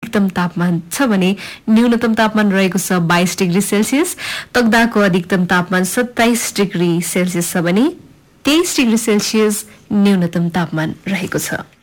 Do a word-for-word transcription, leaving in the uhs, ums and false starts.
अधिकतम तापमान छ भने न्यूनतम तापमान रहेको छ बाइस डिग्री सेल्सियस। तकदाहको अधिकतम तापमान सत्ताइस डिग्री सेल्सियस छ भने तेइस डिग्री सेल्सियस न्यूनतम तापमान रहेको छ।